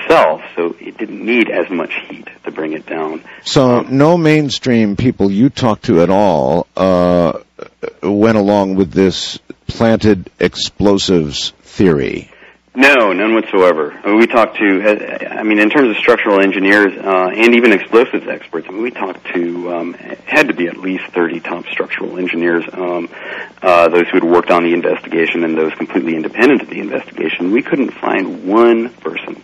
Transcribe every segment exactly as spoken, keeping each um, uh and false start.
itself, so it didn't need as much heat to bring it down. So um, no mainstream people you talked to at all uh, went along with this planted explosives theory? No, none whatsoever. I mean, we talked to, I mean, in terms of structural engineers uh, and even explosives experts, I mean, we talked to, um, had to be at least thirty top structural engineers, um, uh, those who had worked on the investigation and those completely independent of the investigation. We couldn't find one person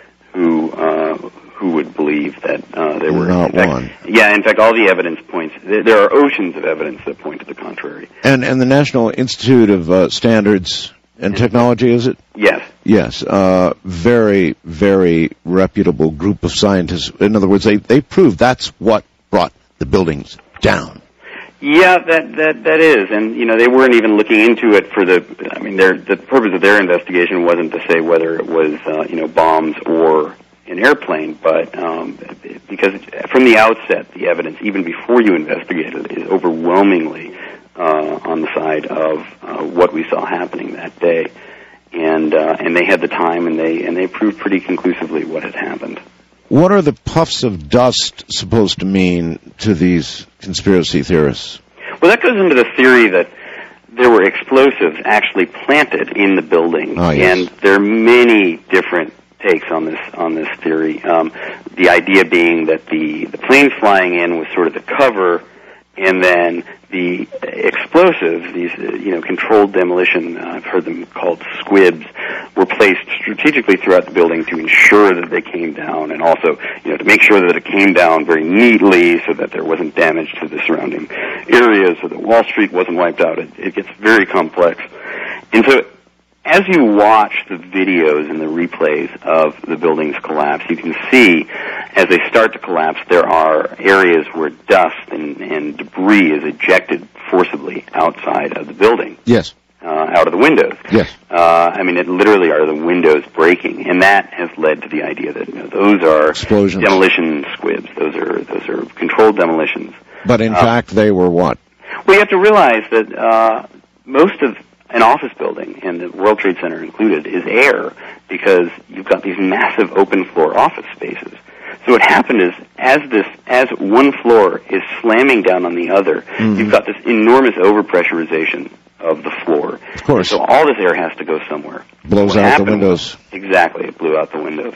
who uh, who would believe that uh, there were... Not in fact, one. Yeah, in fact, all the evidence points, there, there are oceans of evidence that point to the contrary. And, and the National Institute of uh, Standards and Technology, is it? Yes. Yes, uh, very, very reputable group of scientists. In other words, they, they proved that's what brought the buildings down. Yeah, that, that, that is. And, you know, they weren't even looking into it for the, I mean, their, the purpose of their investigation wasn't to say whether it was, uh, you know, bombs or an airplane, but, um, because from the outset, the evidence, even before you investigate it, is overwhelmingly, uh, on the side of, uh, what we saw happening that day. And uh, and they had the time, and they and they proved pretty conclusively what had happened. What are the puffs of dust supposed to mean to these conspiracy theorists? Well, that goes into the theory that there were explosives actually planted in the building, oh, yes. and there are many different takes on this on this theory. Um, the idea being that the the planes flying in was sort of the cover, and then the explosives, these, uh, you know, controlled demolition, uh, I've heard them called squibs, were placed strategically throughout the building to ensure that they came down, and also, you know, to make sure that it came down very neatly so that there wasn't damage to the surrounding areas, so that Wall Street wasn't wiped out. It, it gets very complex. And so, as you watch the videos and the replays of the building's collapse, you can see as they start to collapse, there are areas where dust and, and debris is ejected forcibly outside of the building. Yes. Uh, out of the windows. Yes. Uh, I mean, it literally are the windows breaking, and that has led to the idea that, you know, those are explosions, demolition squibs. Those are those are controlled demolitions. But in uh, fact, they were what? Well, you have to realize that uh, most of an office building, and the World Trade Center included, is air, because you've got these massive open floor office spaces. So what happened is, as this, as one floor is slamming down on the other, mm-hmm. you've got this enormous overpressurization of the floor. Of course. So all this air has to go somewhere. Blows what out the windows. Exactly, it blew out the windows.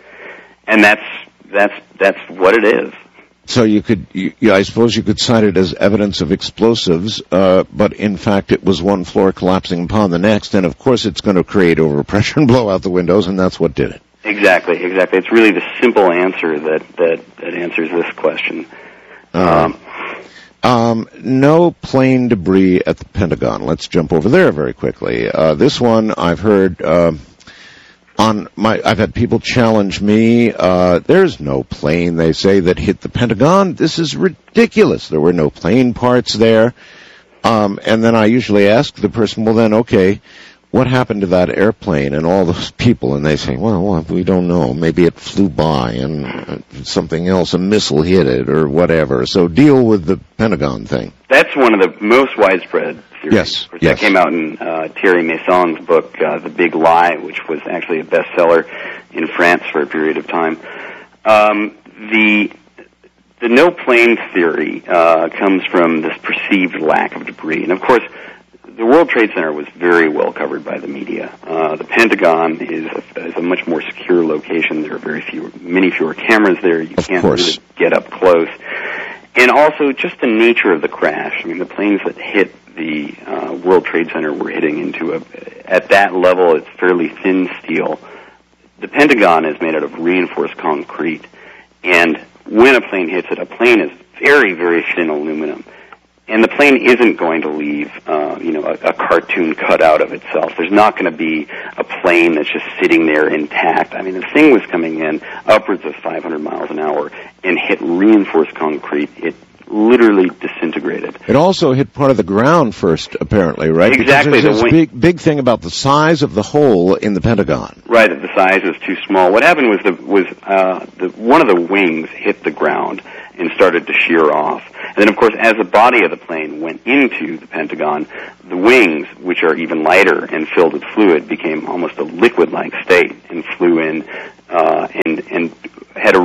And that's that's that's what it is. So you could, you, I suppose you could cite it as evidence of explosives, uh, but in fact it was one floor collapsing upon the next, and of course it's going to create overpressure and blow out the windows, and that's what did it. Exactly, exactly. It's really the simple answer that, that, that answers this question. Uh, um, um, no plane debris at the Pentagon. Let's jump over there very quickly. Uh, this one I've heard... Uh, On my, I've had people challenge me. Uh, there's no plane, they say, that hit the Pentagon. This is ridiculous. There were no plane parts there. Um, and then I usually ask the person, well, then, okay, what happened to that airplane and all those people? And they say, well, well we don't know. Maybe it flew by and uh, something else, a missile hit it or whatever. So deal with the Pentagon thing. That's one of the most widespread theories. Yes, of course, yes. That came out in uh, Thierry Maison's book, uh, The Big Lie, which was actually a bestseller in France for a period of time. Um, the the no plane theory uh, comes from this perceived lack of debris. And, of course, the World Trade Center was very well covered by the media. Uh, the Pentagon is a, is a much more secure location. There are very few, many fewer cameras there. You of can't course. really get up close. And also, just the nature of the crash. I mean, the planes that hit the uh, World Trade Center were hitting into a, at that level, it's fairly thin steel. The Pentagon is made out of reinforced concrete. And when a plane hits it, a plane is very, very thin aluminum. And the plane isn't going to leave, uh, you know, a, a cartoon cutout of itself. There's not going to be a plane that's just sitting there intact. I mean, the thing was coming in upwards of five hundred miles an hour and hit reinforced concrete. It literally disintegrated. It also hit part of the ground first, apparently, right? Exactly. Because there's the this big, big thing about the size of the hole in the Pentagon. Right, the size was too small. What happened was the was uh, the, one of the wings hit the ground and started to shear off. And then, of course, as the body of the plane went into the Pentagon, the wings, which are even lighter and filled with fluid, became almost a liquid-like state and flew in uh, and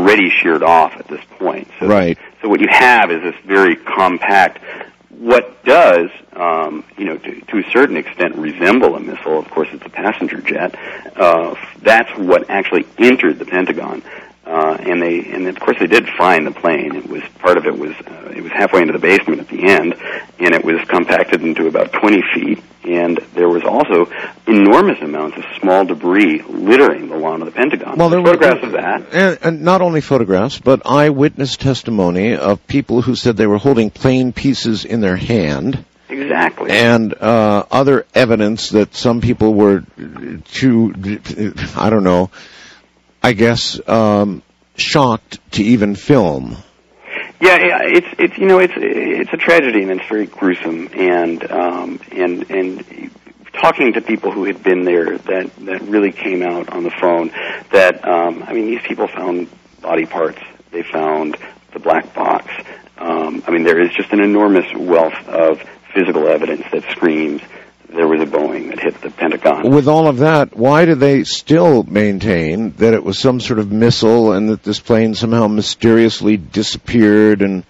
already sheared off at this point. So, right. So what you have is this very compact, what does, um, you know, to, to a certain extent resemble a missile. Of course, it's a passenger jet. Uh, that's what actually entered the Pentagon. Uh, and they, and of course, they did find the plane. It was part of it was uh, it was halfway into the basement at the end, and it was compacted into about twenty feet. And there was also enormous amounts of small debris littering the lawn of the Pentagon. Well, there photographs were, of that, and, and not only photographs, but eyewitness testimony of people who said they were holding plane pieces in their hand. Exactly. And uh, other evidence that some people were too, I don't know. I guess, um, shocked to even film. Yeah, it's it's you know it's it's a tragedy and it's very gruesome and um, and and talking to people who had been there that that really came out on the phone that um, I mean these people found body parts, they found the black box. Um, I mean there is just an enormous wealth of physical evidence that screams there was a Boeing that hit the Pentagon. With all of that, why do they still maintain that it was some sort of missile and that this plane somehow mysteriously disappeared? And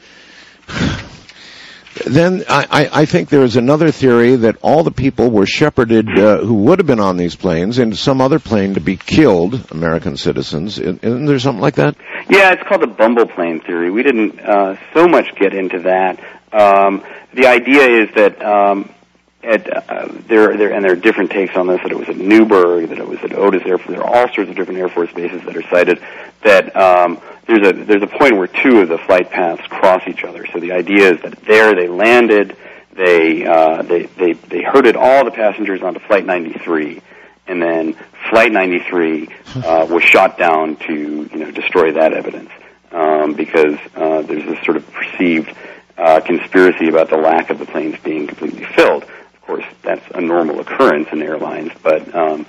then I, I, I think there is another theory that all the people were shepherded uh, who would have been on these planes into some other plane to be killed, American citizens. Isn't there something like that? Yeah, it's called the bumble plane theory. We didn't uh, so much get into that. Um, the idea is that um, At, uh, there, there, and there are different takes on this, that it was at Newburgh, that it was at Otis Air Force. There are all sorts of different Air Force bases that are cited, that um, there's a there's a point where two of the flight paths cross each other. So the idea is that there they landed, they, uh, they, they, they herded all the passengers onto Flight ninety-three, and then Flight ninety-three uh, was shot down to, you know, destroy that evidence, um, because uh, there's this sort of perceived uh, conspiracy about the lack of the planes being completely filled. Of course, that's a normal occurrence in airlines, but um,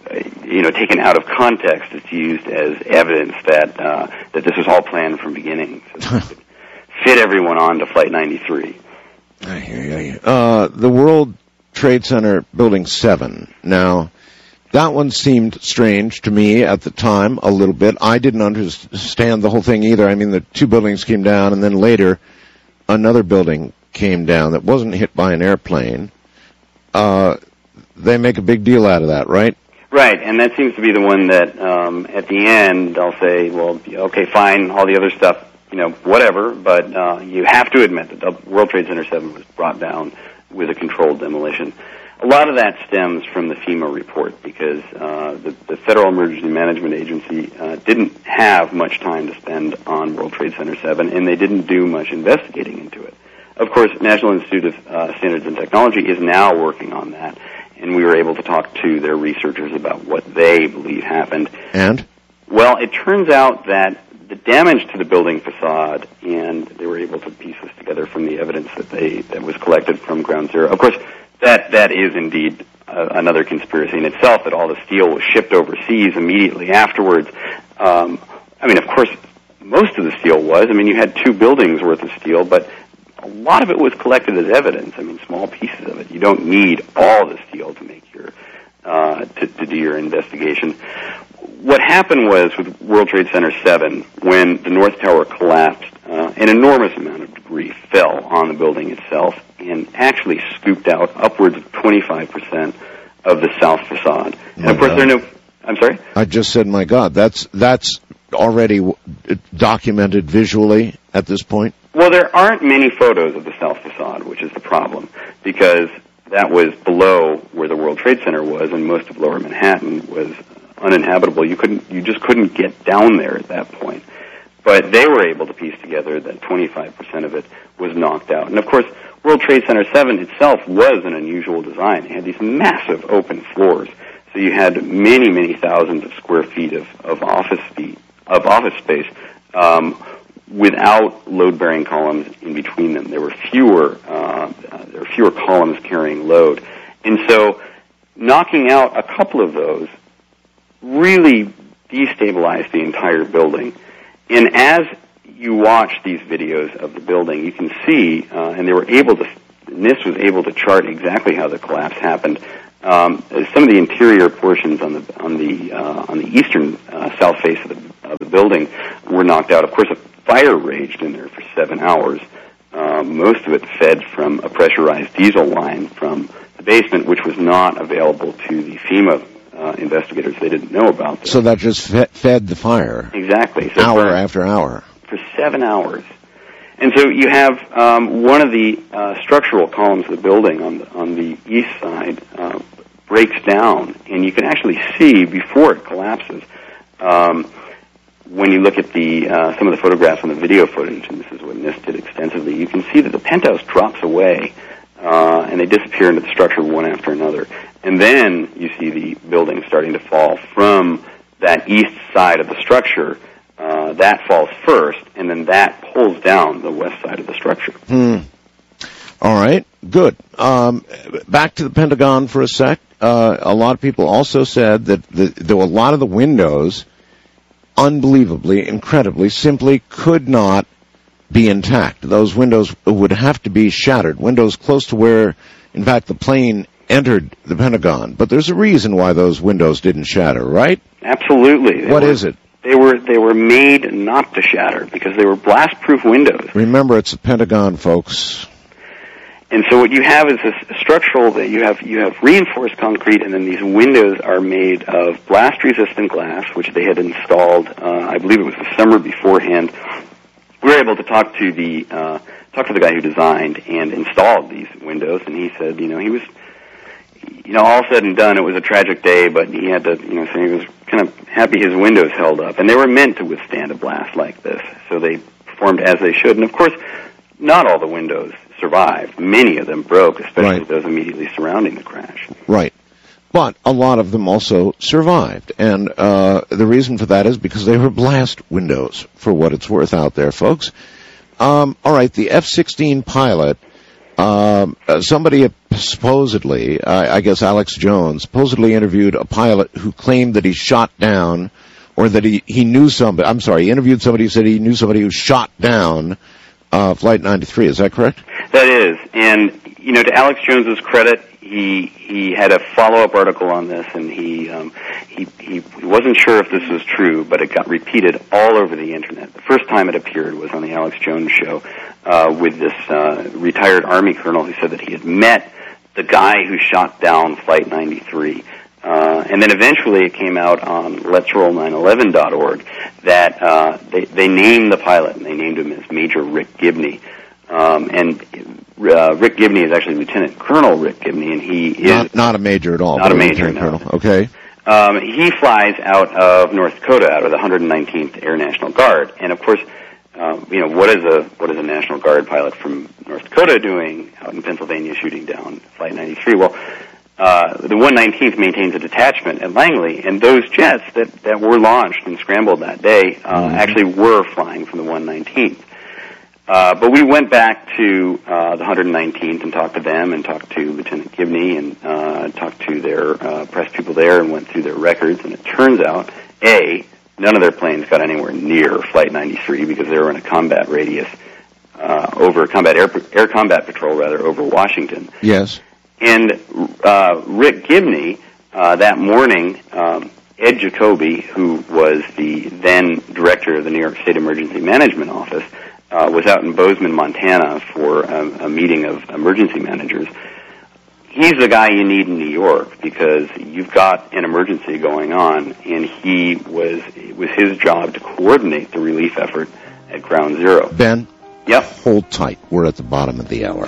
you know, taken out of context, it's used as evidence that uh, that this was all planned from beginning, so they could fit everyone on to Flight ninety-three. I hear you. Uh, the World Trade Center Building seven. Now, that one seemed strange to me at the time a little bit. I didn't understand the whole thing either. I mean, the two buildings came down, and then later another building came down that wasn't hit by an airplane. Uh, they make a big deal out of that, right? Right, and that seems to be the one that um, at the end they'll say, well, okay, fine, all the other stuff, you know, whatever, but uh, you have to admit that the World Trade Center seven was brought down with a controlled demolition. A lot of that stems from the FEMA report because uh, the, the Federal Emergency Management Agency uh, didn't have much time to spend on World Trade Center seven, and they didn't do much investigating into it. Of course, National Institute of uh, Standards and Technology is now working on that, and we were able to talk to their researchers about what they believe happened. And? Well, it turns out that the damage to the building facade, and they were able to piece this together from the evidence that they that was collected from Ground Zero. Of course, that that is indeed uh, another conspiracy in itself, that all the steel was shipped overseas immediately afterwards. Um, I mean, of course, most of the steel was. I mean, you had two buildings worth of steel, but a lot of it was collected as evidence. I mean, small pieces of it. You don't need all the steel to make your uh, to, to do your investigation. What happened was with World Trade Center seven, when the North Tower collapsed, uh, an enormous amount of debris fell on the building itself and actually scooped out upwards of twenty-five percent of the south facade. And my of course, God. there are no. I'm sorry. I just said, my God, that's that's already documented visually at this point. Well, there aren't many photos of the south facade, which is the problem, because that was below where the World Trade Center was, and most of Lower Manhattan was uninhabitable. You couldn't, you just couldn't get down there at that point. But they were able to piece together that twenty-five percent of it was knocked out. And of course, World Trade Center seven itself was an unusual design. It had these massive open floors, so you had many, many thousands of square feet of, of office feet, of office space. Um, without load-bearing columns in between them. There were fewer uh, uh, there were fewer columns carrying load. And so knocking out a couple of those really destabilized the entire building. And as you watch these videos of the building, you can see, uh, and they were able to, NIST was able to chart exactly how the collapse happened. Um, some of the interior portions on the on the uh, on the eastern uh, south face of the, of the building were knocked out. Of course, a fire raged in there for seven hours. Uh, most of it fed from a pressurized diesel line from the basement, which was not available to the FEMA uh, investigators. They didn't know about this. So that just fe- fed the fire. Exactly. So hour for, after hour. For seven hours. And so you have um, one of the uh, structural columns of the building on the, on the east side uh, breaks down, and you can actually see before it collapses. Um, when you look at the uh, some of the photographs on the video footage, and this is what NIST did extensively, you can see that the penthouse drops away, uh, and they disappear into the structure one after another. And then you see the building starting to fall from that east side of the structure. Uh, that falls first, and then that pulls down the west side of the structure. Hmm. All right, good. Um, back to the Pentagon for a sec. Uh, a lot of people also said that the, there were a lot of the windows, unbelievably, incredibly, simply could not be intact. Those windows would have to be shattered, windows close to where, in fact, the plane entered the Pentagon. But there's a reason why those windows didn't shatter, right? Absolutely. What is it? They were they were made not to shatter because they were blast-proof windows. Remember, it's the Pentagon, folks. And so what you have is this structural that you have you have reinforced concrete, and then these windows are made of blast-resistant glass, which they had installed. Uh, I believe it was the summer beforehand. We were able to talk to the uh, talk to the guy who designed and installed these windows, and he said, you know, he was. You know, all said and done, it was a tragic day, but he had to, you know, say he was kind of happy his windows held up. And they were meant to withstand a blast like this, so they performed as they should. And, of course, not all the windows survived. Many of them broke, especially right. those immediately surrounding the crash. Right. But a lot of them also survived. And uh, the reason for that is because they were blast windows, for what it's worth out there, folks. Um, all right, the F sixteen pilot... Um, uh, somebody supposedly, uh, I guess Alex Jones, supposedly interviewed a pilot who claimed that he shot down, or that he, he knew somebody, I'm sorry, he interviewed somebody who said he knew somebody who shot down uh, Flight ninety-three. Is that correct? That is. And, you know, to Alex Jones's credit, he he had a follow-up article on this, and he, um, he, he he wasn't sure if this was true, but it got repeated all over the Internet. The first time it appeared was on the Alex Jones show. Uh, with this uh, retired Army colonel who said that he had met the guy who shot down Flight ninety-three. Uh, and then eventually it came out on lets roll nine eleven dot org that uh, they, they named the pilot, and they named him as Major Rick Gibney. Um, and uh, Rick Gibney is actually Lieutenant Colonel Rick Gibney, and he is... Not, not a major at all. Not a major, no. no. Okay. Um, he flies out of North Dakota, out of the one hundred nineteenth Air National Guard. And, of course... Um, you know, what is a what is a National Guard pilot from North Dakota doing out in Pennsylvania shooting down Flight ninety-three? Well, uh, the one nineteenth maintains a detachment at Langley, and those jets that, that were launched and scrambled that day uh, mm-hmm. actually were flying from the one nineteenth. Uh, but we went back to uh, the one hundred nineteenth and talked to them and talked to Lieutenant Gibney and uh, talked to their uh, press people there and went through their records, and it turns out, A, none of their planes got anywhere near Flight ninety-three because they were in a combat radius uh, over combat air, air combat patrol rather over Washington. Yes. And uh, Rick Gibney uh, that morning, um, Ed Jacoby, who was the then director of the New York State Emergency Management Office, uh, was out in Bozeman, Montana for a, a meeting of emergency managers. He's the guy you need in New York because you've got an emergency going on, and he was it was his job to coordinate the relief effort at Ground Zero. Ben? Yep. Hold tight. We're at the bottom of the hour.